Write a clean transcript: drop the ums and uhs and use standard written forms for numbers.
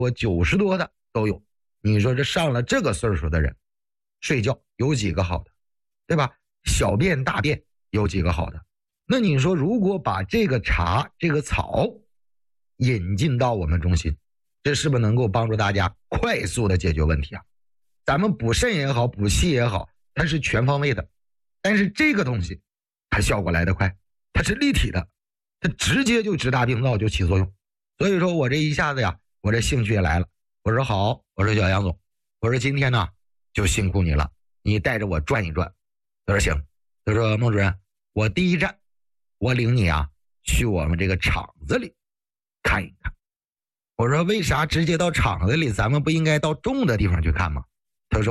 我90多的都有。你说这上了这个岁数的人，睡觉有几个好的，对吧？小便大便有几个好的？那你说如果把这个茶这个草引进到我们中心，这是不是能够帮助大家快速的解决问题啊？咱们补肾也好，补气也好，它是全方位的，但是这个东西它效果来得快，它是立体的，它直接就直达病灶就起作用。所以说我这一下子呀，我这兴趣也来了。我说好，我说小杨总，我说今天呢就辛苦你了，你带着我转一转。他说行，他说孟主任，我第一站我领你啊去我们这个厂子里看一看。我说为啥直接到厂子里，咱们不应该到重的地方去看吗？